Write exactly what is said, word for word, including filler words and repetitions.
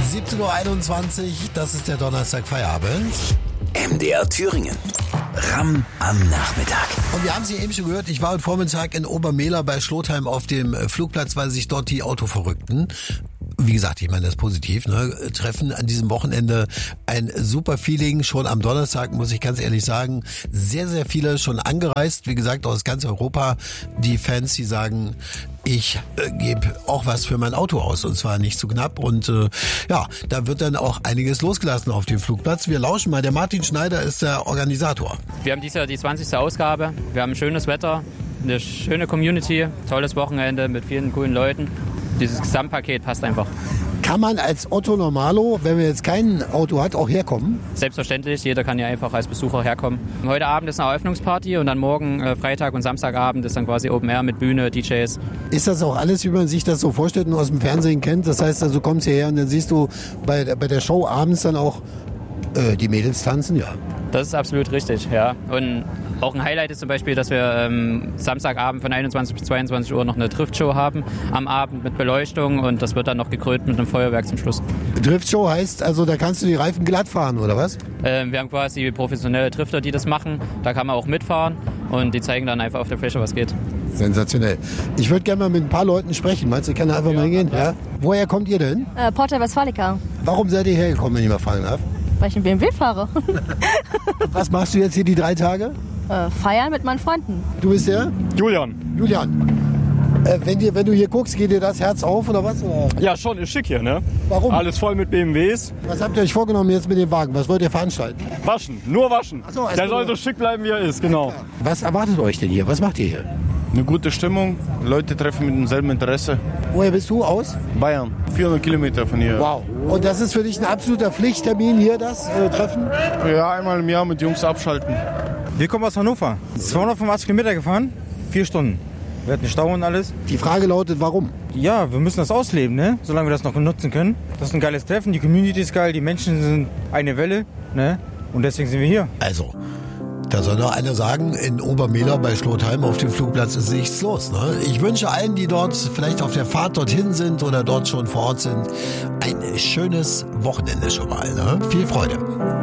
siebzehn Uhr einundzwanzig, das ist der Donnerstag Feierabend. M D R Thüringen. Ram am Nachmittag. Und wir haben Sie eben schon gehört, ich war heute Vormittag in Obermehler bei Schlotheim auf dem Flugplatz, weil sich dort die Autoverrückten, wie gesagt, ich meine das ist positiv, ne, treffen an diesem Wochenende. Ein super Feeling, schon am Donnerstag, muss ich ganz ehrlich sagen. Sehr, sehr viele schon angereist, wie gesagt, aus ganz Europa. Die Fans, die sagen, ich äh, gebe auch was für mein Auto aus, und zwar nicht zu knapp. Und äh, ja, da wird dann auch einiges losgelassen auf dem Flugplatz. Wir lauschen mal, der Martin Schneider ist der Organisator. Wir haben dieses Jahr die zwanzigste Ausgabe. Wir haben schönes Wetter, eine schöne Community, tolles Wochenende mit vielen coolen Leuten. Dieses Gesamtpaket passt einfach. Kann man als Otto Normalo, wenn man jetzt kein Auto hat, auch herkommen? Selbstverständlich, jeder kann ja einfach als Besucher herkommen. Heute Abend ist eine Eröffnungsparty und dann morgen, äh, Freitag und Samstagabend, ist dann quasi Open Air mit Bühne, D Js. Ist das auch alles, wie man sich das so vorstellt und aus dem Fernsehen kennt? Das heißt, also, du kommst hierher und dann siehst du bei, bei der Show abends dann auch äh, die Mädels tanzen, ja. Das ist absolut richtig, ja. Und auch ein Highlight ist zum Beispiel, dass wir ähm, Samstagabend von einundzwanzig bis zweiundzwanzig Uhr noch eine Driftshow haben am Abend mit Beleuchtung, und das wird dann noch gekrönt mit einem Feuerwerk zum Schluss. Driftshow heißt also, da kannst du die Reifen glatt fahren, oder was? Ähm, wir haben quasi professionelle Drifter, die das machen. Da kann man auch mitfahren und die zeigen dann einfach auf der Fläche, was geht. Sensationell. Ich würde gerne mal mit ein paar Leuten sprechen. Meinst du, ich kann da einfach ja, mal hingehen? Ja. Woher kommt ihr denn? Äh, Porta Westfalica. Warum seid ihr hergekommen, wenn ich mal fragen darf? Weil ich einen B M W fahre. Was machst du jetzt hier die drei Tage? Äh, feiern mit meinen Freunden. Du bist der? Julian. Julian. Äh, wenn, dir, wenn du hier guckst, geht dir das Herz auf oder was? Oder? Ja, schon, ist schick hier, ne? Warum? Alles voll mit B M Ws. Was habt ihr euch vorgenommen jetzt mit dem Wagen? Was wollt ihr veranstalten? Waschen, nur waschen. Ach so, Der soll so schick bleiben, wie er ist, genau. Was erwartet euch denn hier? Was macht ihr hier? Eine gute Stimmung, Leute treffen mit demselben Interesse. Woher bist du aus? Bayern, vierhundert Kilometer von hier. Wow. Und das ist für dich ein absoluter Pflichttermin hier, das äh, Treffen? Ja, einmal im Jahr mit Jungs abschalten. Wir kommen aus Hannover. zweihundertfünfundachtzig Kilometer gefahren, vier Stunden. Wir hatten Stau und alles. Die Frage lautet, warum? Ja, wir müssen das ausleben, ne? Solange wir das noch nutzen können. Das ist ein geiles Treffen, die Community ist geil, die Menschen sind eine Welle, ne? Und deswegen sind wir hier. Also, da soll noch einer sagen, in Obermehler bei Schlotheim auf dem Flugplatz ist nichts los. Ne? Ich wünsche allen, die dort vielleicht auf der Fahrt dorthin sind oder dort schon vor Ort sind, ein schönes Wochenende schon mal. Ne? Viel Freude.